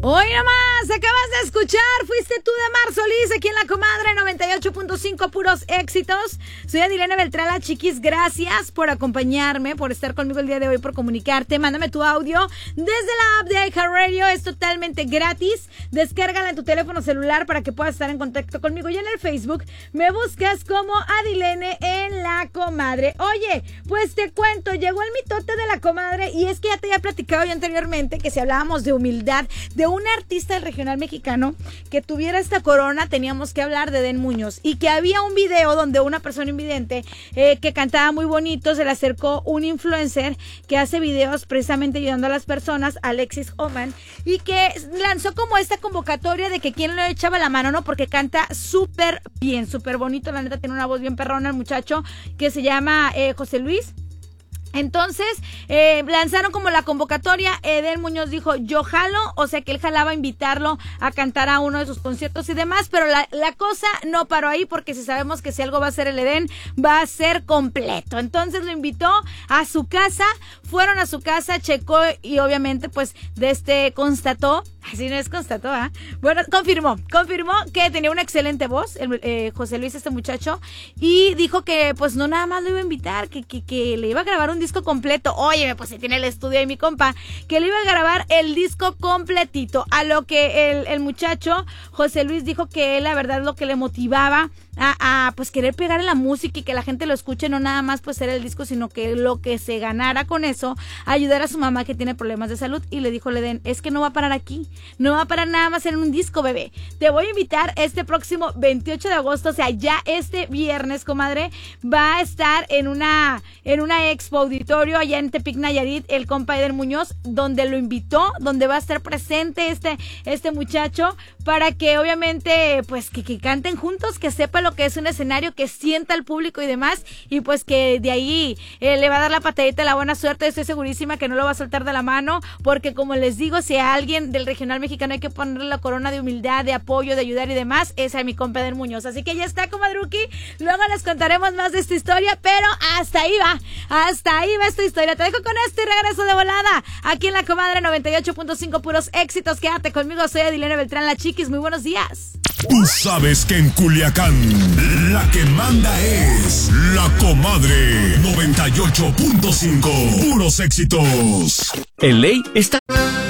Hoy nomás, acabas de escuchar, fuiste tú de Mar Solís, aquí en La Comadre 98.5, puros éxitos. Soy Adilene Beltrán, la chiquis, gracias por acompañarme, por estar conmigo el día de hoy, por comunicarte. Mándame tu audio desde la app de iHeartRadio, es totalmente gratis. Descárgala en tu teléfono celular para que puedas estar en contacto conmigo. Y en el Facebook me buscas como Adilene en La Comadre. Oye, pues te cuento, llegó el mitote de La Comadre y es que ya te había platicado yo anteriormente que si hablábamos de humildad, de un artista del regional mexicano que tuviera esta corona, teníamos que hablar de Edén Muñoz, y que había un video donde una persona invidente que cantaba muy bonito, se le acercó un influencer que hace videos precisamente ayudando a las personas, Alexis Oman, y que lanzó como esta convocatoria de que quién le echaba la mano, ¿no? Porque canta súper bien, súper bonito, la neta tiene una voz bien perrona el muchacho, que se llama José Luis. Entonces, lanzaron como la convocatoria. Edén Muñoz dijo, yo jalo, o sea que él jalaba invitarlo a cantar a uno de sus conciertos y demás, pero la cosa no paró ahí, porque si sabemos que si algo va a ser el Edén, va a ser completo. Entonces lo invitó a su casa, fueron a su casa, checó y obviamente pues constató, así no es constató, bueno, confirmó que tenía una excelente voz, José Luis, este muchacho, y dijo que pues no nada más lo iba a invitar, que le iba a grabar un disco completo. Oye, pues si tiene el estudio ahí mi compa, que le iba a grabar el disco completito, a lo que el muchacho José Luis dijo que él, la verdad, lo que le motivaba a pues querer pegar en la música y que la gente lo escuche, no nada más pues ser el disco, sino que lo que se ganara con eso, ayudar a su mamá que tiene problemas de salud. Y le dijo Edén, es que no va a parar aquí, no va a parar nada más en un disco, bebé, te voy a invitar este próximo 28 de agosto, o sea ya este viernes, comadre, va a estar en una expo auditorio allá en Tepic, Nayarit, el compa Edén Muñoz, donde lo invitó, donde va a estar presente este muchacho, para que obviamente pues que canten juntos, que sepa lo que es un escenario, que sienta al público y demás, y pues que de ahí le va a dar la patadita de la buena suerte. Estoy segurísima que no lo va a soltar de la mano, porque como les digo, si a alguien del regional mexicano hay que ponerle la corona de humildad, de apoyo, de ayudar y demás, es a mi compa Edén Muñoz. Así que ya está, comadruki, luego les contaremos más de esta historia, pero hasta ahí va esta historia. Te dejo con esto y regreso de volada aquí en La Comadre 98.5, puros éxitos. Quédate conmigo, soy Adilene Beltrán, la chiquis, muy buenos días. Tú sabes que en Culiacán la que manda es La Comadre 98.5, puros éxitos. En ley está...